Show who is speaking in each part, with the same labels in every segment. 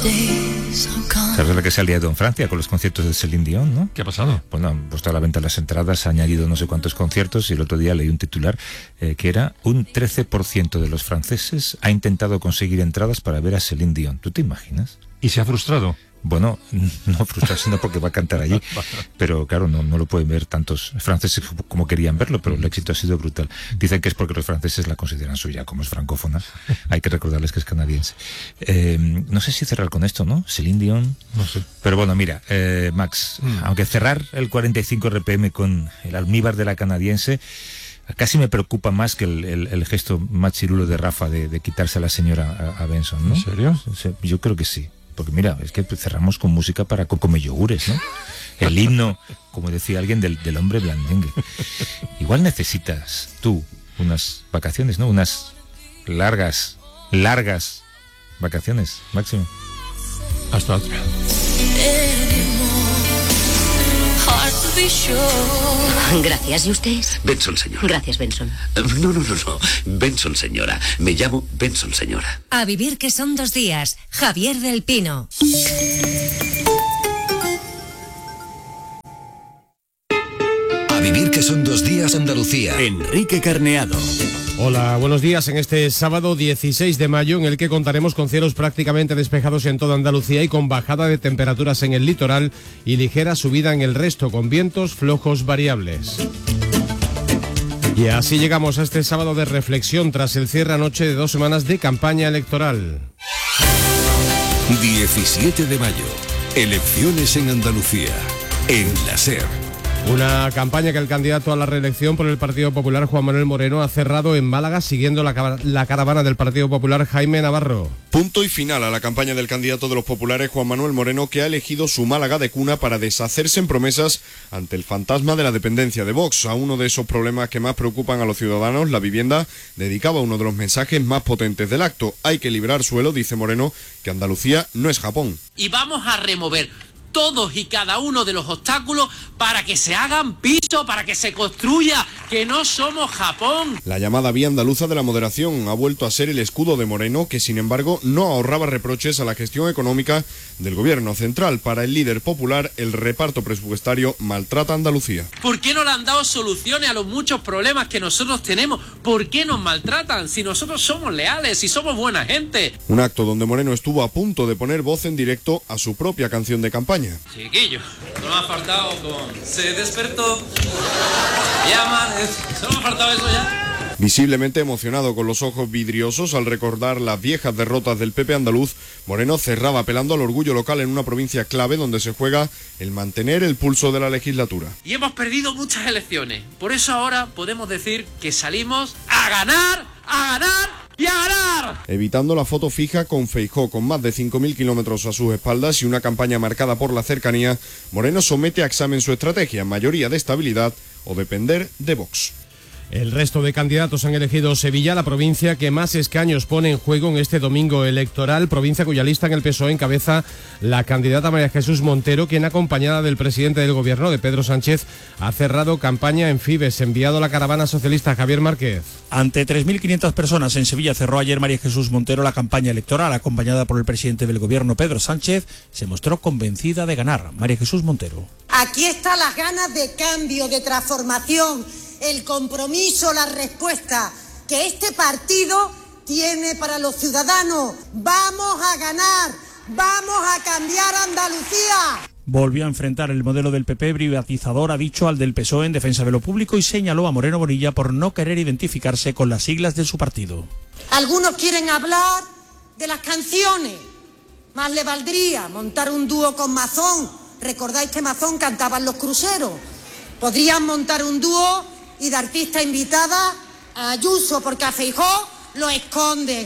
Speaker 1: ¿Sabes la que se ha liado en Francia con los conciertos de Céline Dion, no?
Speaker 2: ¿Qué ha pasado?
Speaker 1: Bueno, han puesto a la venta las entradas, ha añadido no sé cuántos conciertos y el otro día leí un titular que era un 13% de los franceses ha intentado conseguir entradas para ver a Céline Dion. ¿Tú te imaginas?
Speaker 2: ¿Y se ha frustrado?
Speaker 1: Bueno, no frustrarse no porque va a cantar allí, pero claro, no lo pueden ver tantos franceses como querían verlo, pero el éxito ha sido brutal. Dicen que es porque los franceses la consideran suya, como es francófona, hay que recordarles que es canadiense. No sé si cerrar con esto, ¿no? Céline Dion,
Speaker 2: no sé.
Speaker 1: Pero bueno, mira, Max, aunque cerrar el 45 RPM con el almíbar de la canadiense, casi me preocupa más que el gesto más chirulo de Rafa de quitarse a la señora a Benson, ¿no?
Speaker 2: ¿En serio?
Speaker 1: Yo creo que sí. Porque mira, es que cerramos con música para comer yogures, ¿no? El himno, como decía alguien, del hombre blandengue. Igual necesitas tú unas vacaciones, ¿no? Unas largas vacaciones, Máximo.
Speaker 2: Hasta otra.
Speaker 3: Gracias, ¿y usted?
Speaker 4: Benson, señora.
Speaker 3: Gracias, Benson.
Speaker 4: No. Benson, señora. Me llamo Benson, señora.
Speaker 5: A vivir que son 2 días. Javier del Pino.
Speaker 6: A vivir que son 2 días, Andalucía. Enrique Carneado.
Speaker 7: Hola, buenos días en este sábado 16 de mayo en el que contaremos con cielos prácticamente despejados en toda Andalucía y con bajada de temperaturas en el litoral y ligera subida en el resto con vientos flojos variables. Y así llegamos a este sábado de reflexión tras el cierre anoche de 2 semanas de campaña electoral.
Speaker 6: 17 de mayo, elecciones en Andalucía, en la SER.
Speaker 7: Una campaña que el candidato a la reelección por el Partido Popular, Juan Manuel Moreno, ha cerrado en Málaga siguiendo la caravana del Partido Popular, Jaime Navarro.
Speaker 8: Punto y final a la campaña del candidato de los populares, Juan Manuel Moreno, que ha elegido su Málaga de cuna para deshacerse en promesas ante el fantasma de la dependencia de Vox. A uno de esos problemas que más preocupan a los ciudadanos, la vivienda, dedicaba uno de los mensajes más potentes del acto. Hay que librar suelo, dice Moreno, que Andalucía no es Japón.
Speaker 9: Y vamos a remover todos y cada uno de los obstáculos para que se hagan pisos, para que se construya, que no somos Japón.
Speaker 8: La llamada vía andaluza de la moderación ha vuelto a ser el escudo de Moreno, que sin embargo no ahorraba reproches a la gestión económica del gobierno central. Para el líder popular, el reparto presupuestario maltrata a Andalucía.
Speaker 9: ¿Por qué no le han dado soluciones a los muchos problemas que nosotros tenemos? ¿Por qué nos maltratan si nosotros somos leales, si somos buena gente?
Speaker 8: Un acto donde Moreno estuvo a punto de poner voz en directo a su propia canción de campaña.
Speaker 9: Chiquillo, no me ha faltado con se despertó, solo me ha faltado eso ya.
Speaker 8: Visiblemente emocionado con los ojos vidriosos al recordar las viejas derrotas del PP andaluz, Moreno cerraba apelando al orgullo local en una provincia clave donde se juega el mantener el pulso de la legislatura.
Speaker 9: Y hemos perdido muchas elecciones, por eso ahora podemos decir que salimos a ganar y a ganar.
Speaker 8: Evitando la foto fija con Feijóo, con más de 5.000 kilómetros a sus espaldas y una campaña marcada por la cercanía, Moreno somete a examen su estrategia, mayoría de estabilidad o depender de Vox.
Speaker 7: El resto de candidatos han elegido Sevilla, la provincia que más escaños pone en juego en este domingo electoral, provincia cuya lista en el PSOE encabeza la candidata María Jesús Montero, quien acompañada del presidente del gobierno, de Pedro Sánchez, ha cerrado campaña en Fibes, enviado a la caravana socialista Javier Márquez.
Speaker 10: Ante 3.500 personas en Sevilla cerró ayer María Jesús Montero la campaña electoral, acompañada por el presidente del gobierno, Pedro Sánchez, se mostró convencida de ganar. María Jesús Montero.
Speaker 11: Aquí están las ganas de cambio, de transformación, el compromiso, la respuesta que este partido tiene para los ciudadanos. Vamos a ganar, vamos a cambiar Andalucía.
Speaker 10: Volvió a enfrentar el modelo del PP privatizador, ha dicho, al del PSOE en defensa de lo público y señaló a Moreno Bonilla por no querer identificarse con las siglas de su partido.
Speaker 11: Algunos quieren hablar de las canciones. Más le valdría montar un dúo con Mazón. ¿Recordáis que Mazón cantaba en los cruceros? Podrían montar un dúo y de artista invitada a Ayuso, porque a Feijóo lo esconden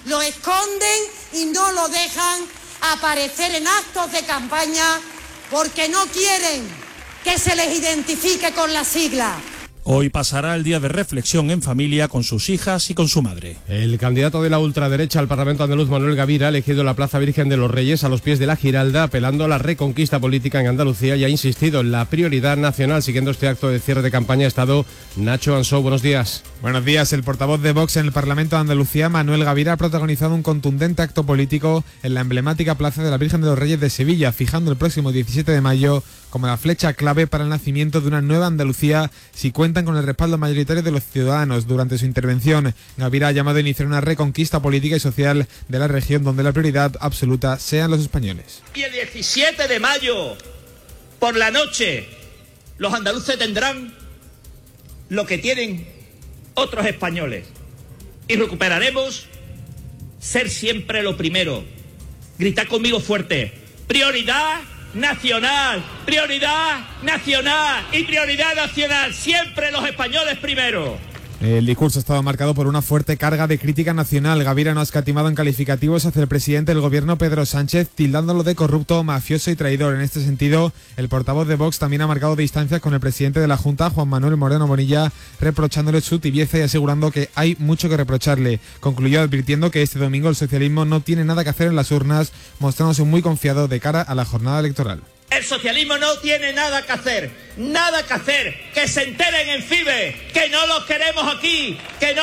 Speaker 11: y no lo dejan aparecer en actos de campaña porque no quieren que se les identifique con la sigla.
Speaker 10: Hoy pasará el día de reflexión en familia con sus hijas y con su madre.
Speaker 7: El candidato de la ultraderecha al Parlamento andaluz, Manuel Gavira, ha elegido la Plaza Virgen de los Reyes a los pies de la Giralda, apelando a la reconquista política en Andalucía y ha insistido en la prioridad nacional. Siguiendo este acto de cierre de campaña ha estado Nacho Ansó. Buenos días.
Speaker 12: Buenos días. El portavoz de Vox en el Parlamento de Andalucía, Manuel Gavira, ha protagonizado un contundente acto político en la emblemática Plaza de la Virgen de los Reyes de Sevilla, fijando el próximo 17 de mayo como la flecha clave para el nacimiento de una nueva Andalucía si cuentan con el respaldo mayoritario de los ciudadanos. Durante su intervención, Gavira ha llamado a iniciar una reconquista política y social de la región donde la prioridad absoluta sean los españoles.
Speaker 13: Y el 17 de mayo, por la noche, los andaluces tendrán lo que tienen otros españoles y recuperaremos ser siempre lo primero. Gritad conmigo fuerte: prioridad nacional, prioridad nacional y prioridad nacional, siempre los españoles primero.
Speaker 12: El discurso ha estado marcado por una fuerte carga de crítica nacional. Gavira no ha escatimado en calificativos hacia el presidente del gobierno, Pedro Sánchez, tildándolo de corrupto, mafioso y traidor. En este sentido, el portavoz de Vox también ha marcado distancias con el presidente de la Junta, Juan Manuel Moreno Bonilla, reprochándole su tibieza y asegurando que hay mucho que reprocharle. Concluyó advirtiendo que este domingo el socialismo no tiene nada que hacer en las urnas, mostrándose muy confiado de cara a la jornada electoral.
Speaker 13: El socialismo no tiene nada que hacer, que se enteren en FIBE, que no los queremos aquí,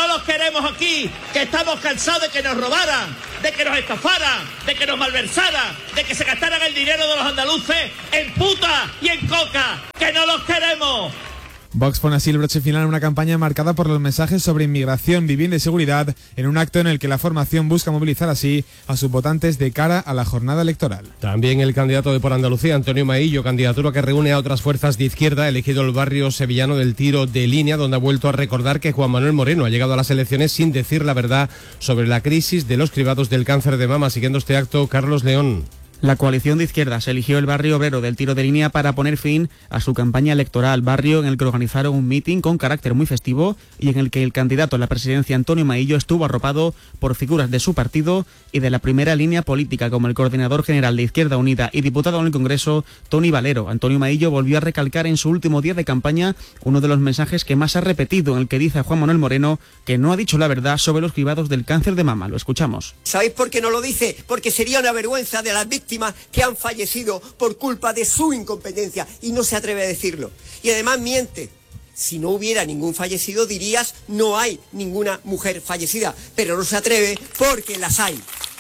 Speaker 13: que estamos cansados de que nos robaran, de que nos estafaran, de que nos malversaran, de que se gastaran el dinero de los andaluces en puta y en coca, que no los queremos.
Speaker 12: Vox pone así el broche final en una campaña marcada por los mensajes sobre inmigración, vivienda y seguridad, en un acto en el que la formación busca movilizar así a sus votantes de cara a la jornada electoral.
Speaker 7: También el candidato de Por Andalucía, Antonio Maillo, candidatura que reúne a otras fuerzas de izquierda, ha elegido el barrio sevillano del Tiro de Línea, donde ha vuelto a recordar que Juan Manuel Moreno ha llegado a las elecciones sin decir la verdad sobre la crisis de los cribados del cáncer de mama. Siguiendo este acto, Carlos León.
Speaker 14: La coalición de izquierdas eligió el barrio obrero del Tiro de Línea para poner fin a su campaña electoral, barrio en el que organizaron un mitin con carácter muy festivo y en el que el candidato a la presidencia, Antonio Maillo, estuvo arropado por figuras de su partido y de la primera línea política, como el coordinador general de Izquierda Unida y diputado en el Congreso, Tony Valero. Antonio Maillo volvió a recalcar en su último día de campaña uno de los mensajes que más ha repetido, en el que dice a Juan Manuel Moreno que no ha dicho la verdad sobre los cribados del cáncer de mama. Lo escuchamos.
Speaker 15: ¿Sabéis por qué no lo dice? Porque sería una vergüenza de las víctimas que han fallecido por culpa de su incompetencia y no se atreve a decirlo. Y además miente. Si no hubiera ningún fallecido dirías no hay ninguna mujer fallecida, pero no se atreve porque las hay.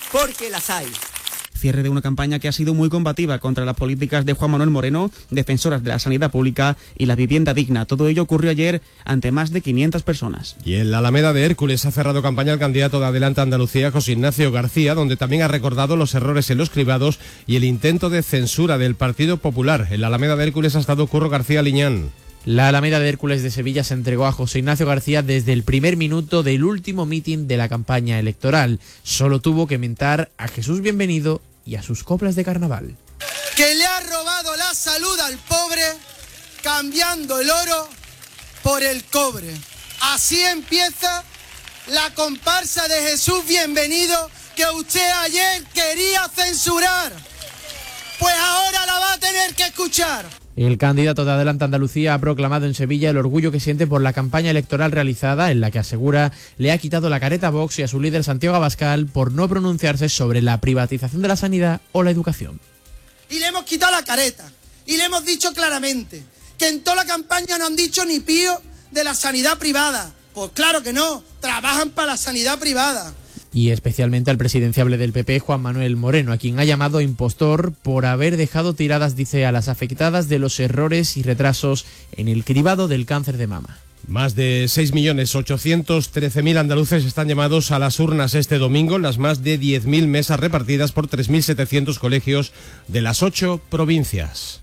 Speaker 14: Cierre de una campaña que ha sido muy combativa contra las políticas de Juan Manuel Moreno, defensoras de la sanidad pública y la vivienda digna. Todo ello ocurrió ayer ante más de 500 personas.
Speaker 7: Y en la Alameda de Hércules ha cerrado campaña el candidato de Adelante Andalucía, José Ignacio García, donde también ha recordado los errores en los cribados y el intento de censura del Partido Popular. En la Alameda de Hércules ha estado Curro García Liñán.
Speaker 16: La Alameda de Hércules de Sevilla se entregó a José Ignacio García desde el primer minuto del último mitin de la campaña electoral. Solo tuvo que mentar a Jesús Bienvenido y a sus coplas de carnaval.
Speaker 17: Que le ha robado la salud al pobre cambiando el oro por el cobre. Así empieza la comparsa de Jesús Bienvenido que usted ayer quería censurar. Pues ahora la va a tener que escuchar.
Speaker 16: El candidato de Adelante Andalucía ha proclamado en Sevilla el orgullo que siente por la campaña electoral realizada, en la que asegura le ha quitado la careta a Vox y a su líder Santiago Abascal por no pronunciarse sobre la privatización de la sanidad o la educación.
Speaker 17: Y le hemos quitado la careta y le hemos dicho claramente que en toda la campaña no han dicho ni pío de la sanidad privada. Pues claro que no, trabajan para la sanidad privada.
Speaker 16: Y especialmente al presidenciable del PP, Juan Manuel Moreno, a quien ha llamado impostor por haber dejado tiradas, dice, a las afectadas de los errores y retrasos en el cribado del cáncer de mama.
Speaker 7: Más de 6.813.000 andaluces están llamados a las urnas este domingo, las más de 10.000 mesas repartidas por 3.700 colegios de las 8 provincias.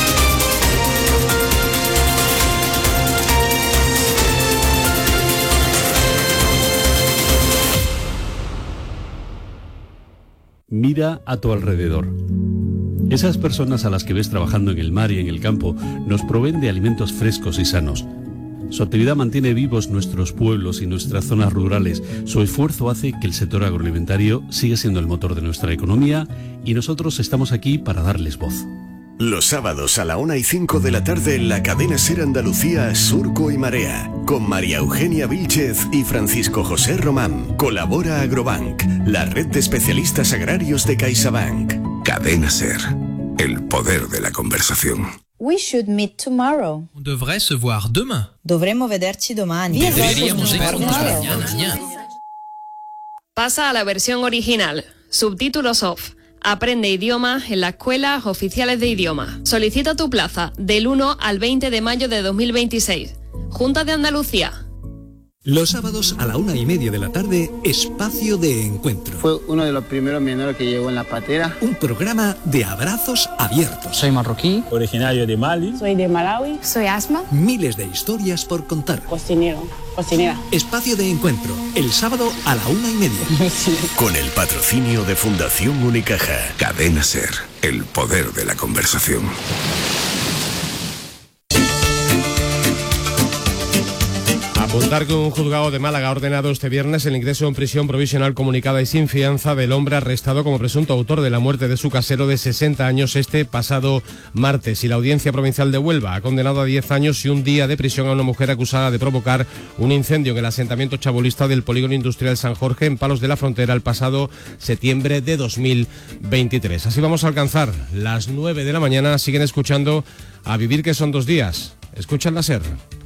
Speaker 18: Mira a tu alrededor. Esas personas a las que ves trabajando en el mar y en el campo nos proveen de alimentos frescos y sanos. Su actividad mantiene vivos nuestros pueblos y nuestras zonas rurales. Su esfuerzo hace que el sector agroalimentario siga siendo el motor de nuestra economía y nosotros estamos aquí para darles voz.
Speaker 19: Los sábados a la 1:05 de la tarde en la cadena SER Andalucía, Surco y Marea, con María Eugenia Vílchez y Francisco José Román. Colabora Agrobank, la red de especialistas agrarios de CaixaBank.
Speaker 6: Cadena SER, el poder de la conversación.
Speaker 20: We should meet tomorrow.
Speaker 21: On devrait se voir demain.
Speaker 20: Dovremmo vederci domani.
Speaker 21: Deberíamos vernos mañana.
Speaker 22: Pasa a la versión original. Subtítulos off. Aprende idiomas en las escuelas oficiales de idiomas. Solicita tu plaza del 1 al 20 de mayo de 2026. Junta de Andalucía.
Speaker 23: Los sábados a la 1:30 de la tarde, Espacio de Encuentro.
Speaker 24: Fue uno de los primeros mineros que llegó en la patera.
Speaker 23: Un programa de abrazos abiertos.
Speaker 25: Soy marroquí.
Speaker 24: Originario de Mali.
Speaker 26: Soy de Malawi. Soy Asma.
Speaker 23: Miles de historias por contar.
Speaker 26: Cocinera.
Speaker 23: Espacio de Encuentro, el sábado a la 1:30.
Speaker 19: Sí. Con el patrocinio de Fundación Unicaja.
Speaker 6: Cadena SER, el poder de la conversación.
Speaker 7: Apuntar que un juzgado de Málaga ha ordenado este viernes el ingreso en prisión provisional comunicada y sin fianza del hombre arrestado como presunto autor de la muerte de su casero de 60 años este pasado martes. Y la Audiencia Provincial de Huelva ha condenado a 10 años y un día de prisión a una mujer acusada de provocar un incendio en el asentamiento chabolista del Polígono Industrial San Jorge en Palos de la Frontera el pasado septiembre de 2023. Así vamos a alcanzar las 9 de la mañana. Siguen escuchando A Vivir que son 2 días. Escuchan la SER.